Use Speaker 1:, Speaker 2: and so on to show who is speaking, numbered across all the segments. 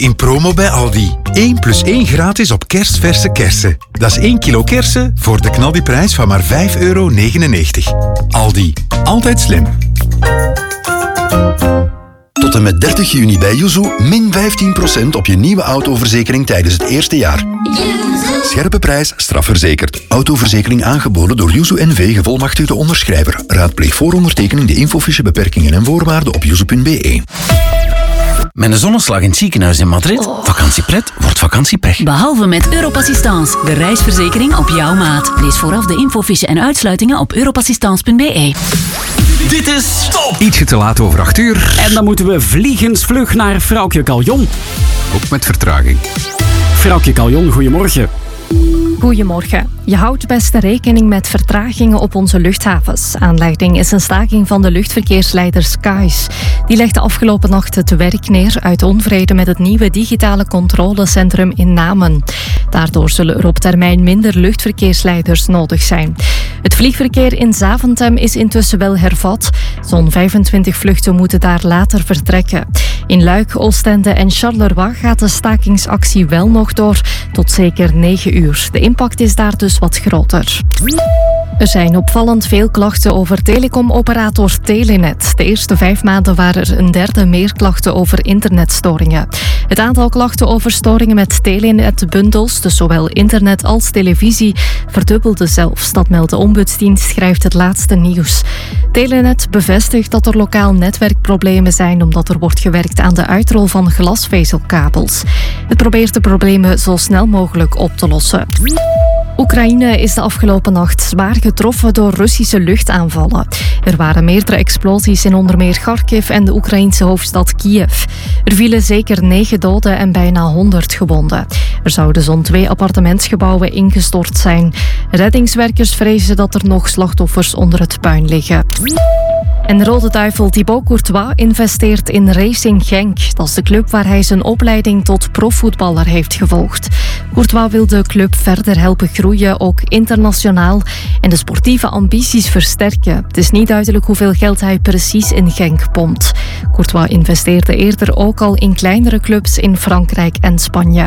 Speaker 1: in promo bij Aldi. 1 + 1 gratis op kerstverse kersen. Dat is 1 kilo kersen voor de knaldiprijs van maar €5,99. Aldi. Altijd slim.
Speaker 2: Tot en met 30 juni bij Yuzu min 15% op je nieuwe autoverzekering tijdens het eerste jaar. Scherpe prijs, strafverzekerd. Autoverzekering aangeboden door Yuzu NV, gevolmachtigde onderschrijver. Raadpleeg voor ondertekening de infofiche beperkingen en voorwaarden op yuzu.be.
Speaker 3: Met een zonneslag in het ziekenhuis in Madrid. Vakantiepret wordt vakantiepech.
Speaker 4: Behalve met Europassistance, de reisverzekering op jouw maat. Lees vooraf de infofiche en uitsluitingen op europassistance.be.
Speaker 3: Dit is Top!
Speaker 5: Ietsje te laat over 8 uur.
Speaker 6: En dan moeten we vliegensvlug naar Vrouwtje Caljon.
Speaker 5: Ook met vertraging.
Speaker 6: Vrouwtje Caljon, goedemorgen.
Speaker 7: Goedemorgen. Je houdt best rekening met vertragingen op onze luchthavens. Aanleiding is een staking van de luchtverkeersleider Skies. Die legde afgelopen nacht het werk neer uit onvrede met het nieuwe digitale controlecentrum in Namen. Daardoor zullen er op termijn minder luchtverkeersleiders nodig zijn. Het vliegverkeer in Zaventem is intussen wel hervat. Zo'n 25 vluchten moeten daar later vertrekken. In Luik, Oostende en Charleroi gaat de stakingsactie wel nog door tot zeker 9 uur. De impact is daar dus wat groter. Er zijn opvallend veel klachten over telecomoperator Telenet. De eerste 5 maanden waren er een derde meer klachten over internetstoringen. Het aantal klachten over storingen met Telenet-bundels, dus zowel internet als televisie, verdubbelde zelfs. Dat meldt de ombudsdienst, schrijft het laatste nieuws. Telenet bevestigt dat er lokaal netwerkproblemen zijn omdat er wordt gewerkt aan de uitrol van glasvezelkabels. Het probeert de problemen zo snel mogelijk op te lossen. Oekraïne is de afgelopen nacht zwaar getroffen door Russische luchtaanvallen. Er waren meerdere explosies in onder meer Kharkiv en de Oekraïnse hoofdstad Kiev. Er vielen zeker 9 doden en bijna 100 gewonden. Er zouden zo'n 2 appartementsgebouwen ingestort zijn. Reddingswerkers vrezen dat er nog slachtoffers onder het puin liggen. En de Rode Duivel Thibaut Courtois investeert in Racing Genk. Dat is de club waar hij zijn opleiding tot profvoetballer heeft gevolgd. Courtois wil de club verder helpen groeien, ook internationaal, en de sportieve ambities versterken. Het is niet duidelijk hoeveel geld hij precies in Genk pompt. Courtois investeerde eerder ook al in kleinere clubs in Frankrijk en Spanje.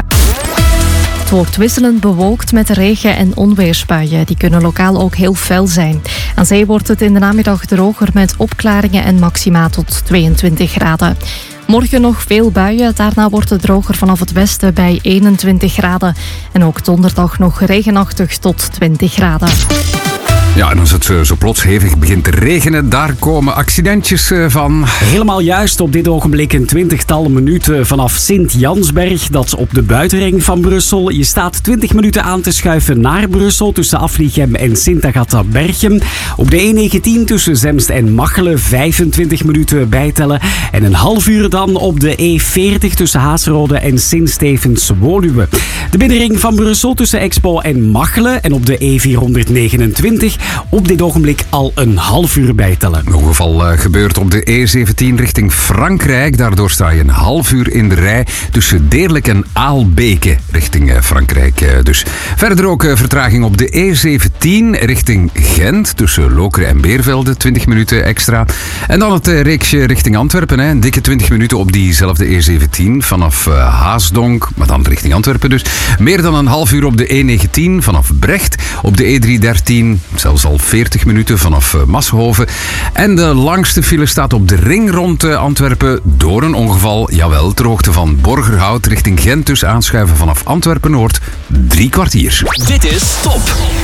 Speaker 7: Het wordt wisselend bewolkt met regen- en onweersbuien. Die kunnen lokaal ook heel fel zijn. Aan zee wordt het in de namiddag droger met opklaringen en maxima tot 22 graden. Morgen nog veel buien, daarna wordt het droger vanaf het westen bij 21 graden. En ook donderdag nog regenachtig tot 20 graden.
Speaker 5: Ja, en als het zo plots hevig begint te regenen, daar komen accidentjes van.
Speaker 6: Helemaal juist, op dit ogenblik een 20-tal minuten vanaf Sint-Jansberg. Dat is op de buitenring van Brussel. Je staat 20 minuten aan te schuiven naar Brussel tussen Afliegem en Sint-Agatha-Berchem. Op de E19 tussen Zemst en Machelen 25 minuten bijtellen. En een half uur dan op de E40 tussen Haasrode en Sint-Stevens-Woluwe. De binnenring van Brussel tussen Expo en Machelen. En op de E429 op dit ogenblik al een half uur bijtellen.
Speaker 5: Een ongeval gebeurt op de E17 richting Frankrijk. Daardoor sta je een half uur in de rij tussen Deerlijk en Aalbeke richting Frankrijk. Dus verder ook vertraging op de E17 richting Gent tussen Lokeren en Beervelde, 20 minuten extra. En dan het reeksje richting Antwerpen, een dikke 20 minuten op diezelfde E17 vanaf Haasdonk, maar dan richting Antwerpen dus. Meer dan een half uur op de E19 vanaf Brecht, op de E313 zelfs al 40 minuten vanaf Massenhoven. En de langste file staat op de ring rond Antwerpen door een ongeval. Jawel, ter hoogte van Borgerhout richting Gent. Dus aanschuiven vanaf Antwerpen-Noord 3 kwartier.
Speaker 3: Dit is Top.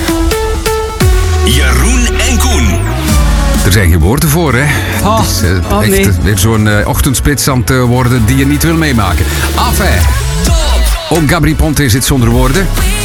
Speaker 3: Jeroen en Koen.
Speaker 5: Er zijn geen woorden voor, hè. Het is echt weer zo'n ochtendspits aan het worden die je niet wil meemaken. Enfin, ook Gabri Ponte zit zonder woorden.